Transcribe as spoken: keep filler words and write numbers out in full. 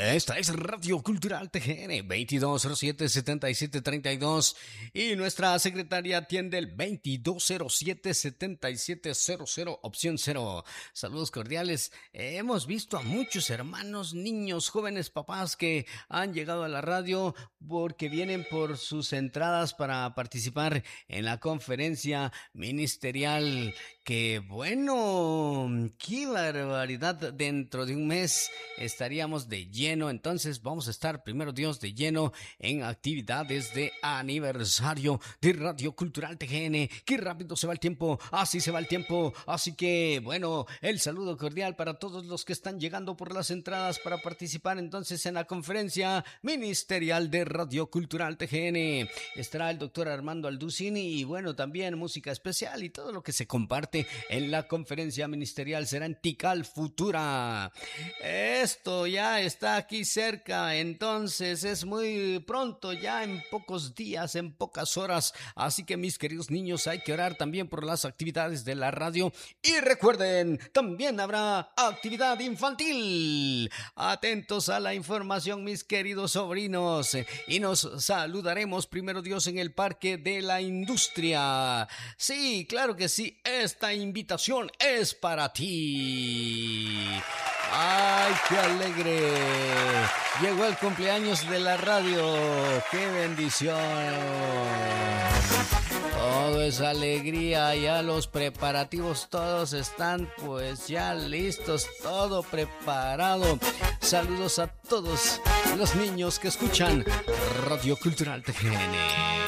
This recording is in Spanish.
Esta es Radio Cultural T G N veintidós cero siete, setenta y siete treinta y dos y nuestra secretaria atiende el veintidós cero siete, setenta y siete cero cero, opción cero. Saludos cordiales. Eh, hemos visto a muchos hermanos, niños, jóvenes papás que han llegado a la radio porque vienen por sus entradas para participar en la conferencia ministerial. Que bueno, qué barbaridad, dentro de un mes estaríamos de lleno, entonces vamos a estar primero Dios de lleno en actividades de aniversario de Radio Cultural T G N. Qué rápido se va el tiempo, así se va el tiempo, así que bueno, el saludo cordial para todos los que están llegando por las entradas para participar entonces en la conferencia ministerial de Radio Cultural T G N. Estará el doctor Armando Alducini y bueno, también música especial y todo lo que se comparte en la conferencia ministerial será en Tikal Futura. Esto ya está aquí cerca, entonces es muy pronto, ya en pocos días, en pocas horas, así que mis queridos niños, hay que orar también por las actividades de la radio y recuerden, también habrá actividad infantil. Atentos a la información, mis queridos sobrinos, y nos saludaremos primero Dios en el Parque de la Industria. Sí, claro que sí, esta invitación es para ti. ¡Ay, qué alegre! Llegó el cumpleaños de la radio. ¡Qué bendición! Todo es alegría, ya los preparativos todos están pues ya listos, todo preparado. Saludos a todos los niños que escuchan Radio Cultural T G N.